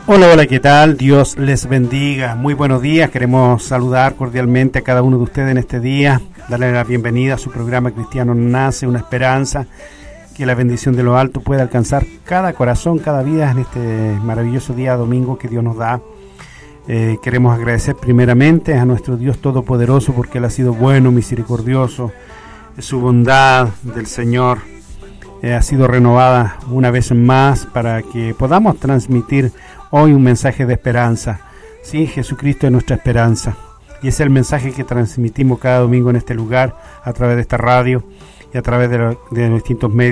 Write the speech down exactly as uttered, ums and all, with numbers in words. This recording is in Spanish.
Hola, hola, ¿qué tal? Dios les bendiga. Muy buenos días. Queremos saludar cordialmente a cada uno de ustedes en este día, darle la bienvenida a su programa Cristiano Nace, una esperanza, que la bendición de lo alto pueda alcanzar cada corazón, cada vida en este maravilloso día domingo que Dios nos da. Eh, queremos agradecer primeramente a nuestro Dios Todopoderoso porque Él ha sido bueno, misericordioso, su bondad del Señor eh, ha sido renovada una vez más para que podamos transmitir hoy un mensaje de esperanza. Sí, Jesucristo es nuestra esperanza y es el mensaje que transmitimos cada domingo en este lugar a través de esta radio y a través de, lo, de distintos medios